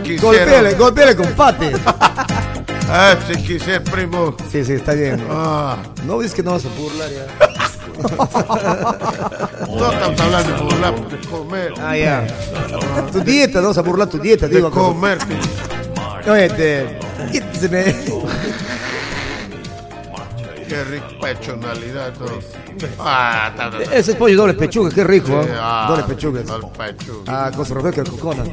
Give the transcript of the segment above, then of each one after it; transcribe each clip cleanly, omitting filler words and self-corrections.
quisiera. Golpéale con pate. Si quisiera, primo. Sí, está bien. No ves que no vas a burlar ya. No estamos hablando de burlar, de comer. Ya. Tu dieta, no vas a burlar tu dieta, de digo. comer. Oye, Qué rico pechonalidad. Ese es pollo doble pechuga, qué rico. Doble pechuga. Con su refresco de cocona.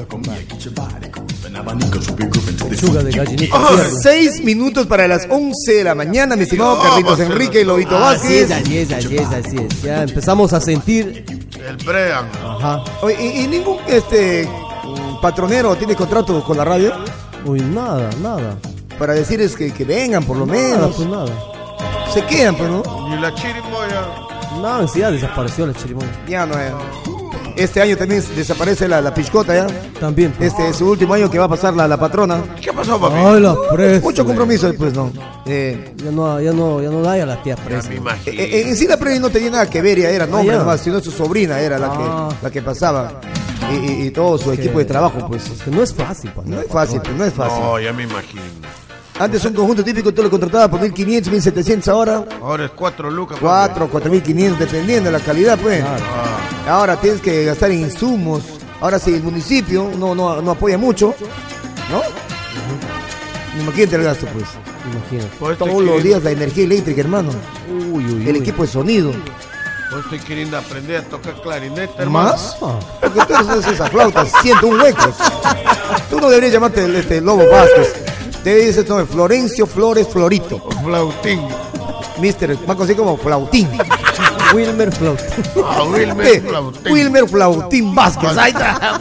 Pechuga de gallinita. 6 minutos para las 11 de la mañana, mi estimado Carlitos Enrique y Lobito Vázquez. Así es. Ya empezamos a sentir el Brean. Ajá. Oye, ¿y ningún patronero tiene contrato con la radio? Uy, nada. Para decirles que vengan por lo menos. Pues nada. Se quedan, pues, ¿no? ¿Y la chirimoya? No, sí, ya desapareció la chirimoya. Ya no es. Este año también desaparece la piscota, ¿ya? También. Pues. Este es su último año que va a pasar la patrona. ¿Qué pasó, papi? Ay, la presa. Mucho compromiso después, ¿no? Ya no da a la tía presa. En sí la presa no tenía nada que ver, ya era nombre nomás, sino su sobrina era la que pasaba. Y todo su equipo de trabajo, pues. Es que no es fácil, pues. No es fácil. No, ya me imagino. Antes un conjunto típico tú lo contratabas por 1.500, 1.700 ahora. Ahora es 4 lucas. 4.500, dependiendo de la calidad, pues. Claro. Ahora tienes que gastar en insumos. Ahora sí, el municipio no apoya mucho, ¿no? Imagínate el gasto, pues. Imagínate. Todos los días la energía eléctrica, hermano. El equipo de sonido. Pues estoy queriendo aprender a tocar clarinete, hermano. ¿Más? Porque tú eres esa flauta, 101 huecos. Tú no deberías llamarte Lobo Vázquez. Debe decir Florencio Flores Florito. Flautín. Mister, más conocido como Flautín. Wilmer Flautín. Wilmer Flautín. Wilmer Flautín Vázquez. Ahí está.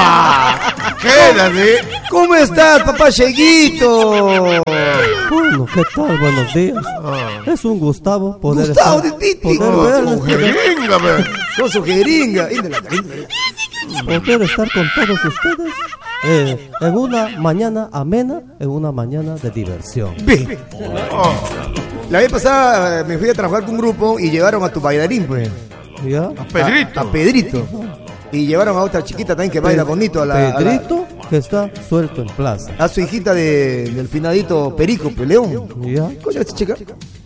Quédate. ¿Cómo estás, papá Cheguito? Bueno, ¿qué tal? Buenos días. Es un Gustavo poder Gustavo estar, de Titi. Con jeringa, con su jeringa. Poder estar con todos ustedes en una mañana amena, en una mañana de diversión. Bien. La vez pasada me fui a trabajar con un grupo y llevaron a tu bailarín, pues. ¿Ya? A Pedrito. A Pedrito. Y llevaron a otra chiquita también que baila bonito. Pedrito, que está suelto en plaza. A su hijita del finadito Perico, León. ¿Ya? ¿Cómo se llama esta chica?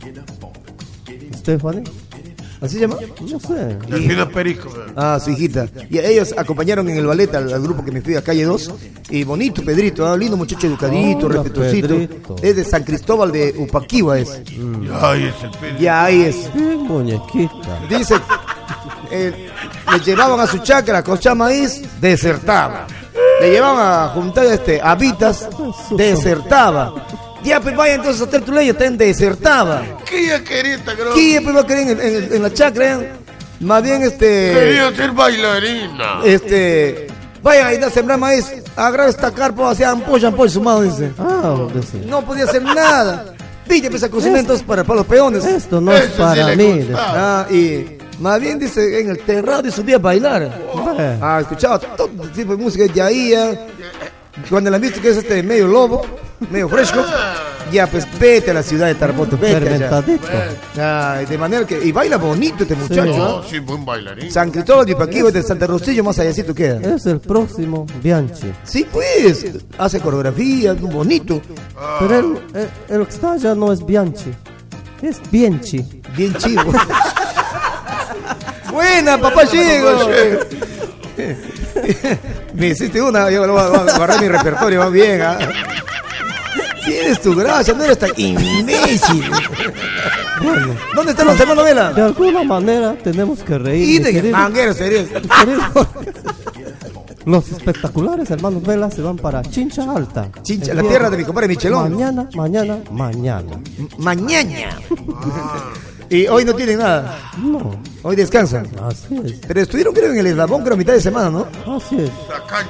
Stephanie. ¿Así se llama? No sé. Delfina Perico. Su hijita. Y ellos acompañaron en el ballet al grupo que me fui a Calle 2. Y bonito Pedrito, lindo muchacho educadito, respetuosito. Pedrito. Es de San Cristóbal de Upaquiva, es. Ya ahí es el Pedrito. Ya ahí es. Bien, muñequita. Dice, le llevaban a su chacra a cochar maíz, desertaba. Le llevaban a juntar habitas, desertaba. Ya, pues vaya entonces a hacer tu ley, desertaba. ¿Qué ya quería esta grande? ¿Qué pues va a querer en la chacra? Más bien quería ser bailarina. Vaya a ir a sembrar maíz, agarrar esta carpa, hacia ampolla, sumado, dice. Dice. No podía hacer nada. Dije, pues a cocinar entonces para los peones. Esto no es para mí. Y más bien dice, en el terrado y subía a bailar. Escuchaba todo tipo de música, yaía. Cuando la han visto que es medio lobo, medio fresco, ya pues vete a la ciudad de Tarpoto, vete allá. De manera que, y baila bonito este muchacho. Sí, buen bailarín. San Cristóbal de Ipaquiva, de Santa Rostillo, más allácito queda. Es el próximo Bianchi. Sí, pues, hace coreografía, bonito. Pero el que está allá no es Bianchi, es Bianchi. Bien chido. Buena, papá Chico. Me hiciste una, yo lo voy a agarrar mi repertorio, va bien. Tienes tu gracia, no eres tan imbécil. Bueno, ¿dónde están los hermanos Vela? De alguna manera tenemos que reír. Y de manguero sería. Los espectaculares hermanos Vela se van para Chincha Alta. Chincha, la tierra de mi compadre Michelón. Mañana. Mañana. Y hoy no tienen nada. No. Hoy descansan. Así es. Pero estuvieron creo en el eslabón, creo, a mitad de semana, ¿no? Así es.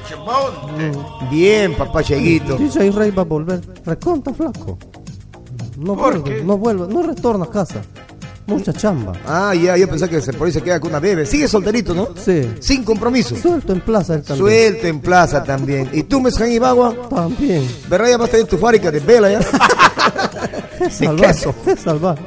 Bien, papá Cheguito. DJ Rey va a volver recontra flaco. No vuelve, no retorna a casa. Mucha chamba. Ya, yo pensé que por ahí se queda con una bebé. Sigue solterito, ¿no? Sí. Sin compromiso. Suelto en plaza él también. Suelto en plaza también. ¿Y tú, Mesjan Ibagua? También. ¿Verdad? Ya vas a tener tu fábrica de vela ya. Es salvaje. Es salvaje.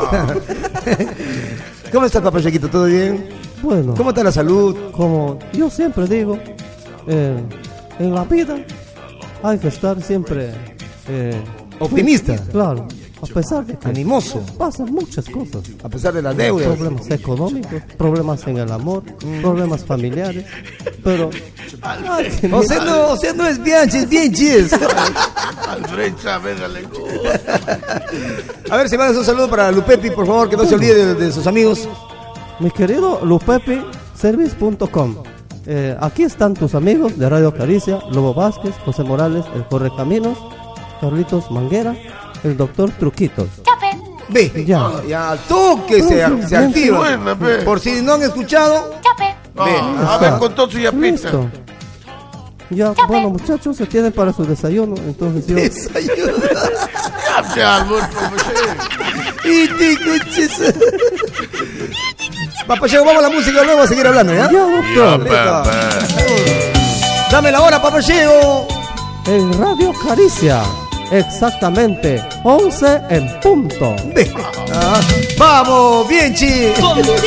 ¿Cómo estás, papá Cheguito? ¿Todo bien? Bueno. ¿Cómo está la salud? Como yo siempre digo, en la vida hay que estar siempre Optimista. claro, a pesar de que Animoso. pasan muchas cosas. A pesar de las deudas. Problemas económicos, problemas en el amor, problemas familiares, pero hay que O sea, no es Bianchi, es Bianchis. Alfred Saavedra le gusta. A ver, si mandas un saludo para Lupepi, por favor, que no se olvide de sus amigos. mi querido lupepiservice.com. Aquí están tus amigos de Radio Caricia, Lobo Vázquez, José Morales, el Correcaminos, Carlitos Manguera, el Doctor Truquitos. Ve, Ya. ya, tú que se activa. Buena, ve. Por si no han escuchado, A ver, con todo su yapita. Listo. Ya, bueno muchachos, se tienen para su desayuno, entonces yo... desayuno. Ya se almuerzo, Y te escuches. Papachego, vamos a la música, luego a seguir hablando, ¿ya? Ya, doctor. papá. Dame la hora, Papachego. En Radio Caricia, exactamente 11 en punto. Ve. Vamos, Bianchi.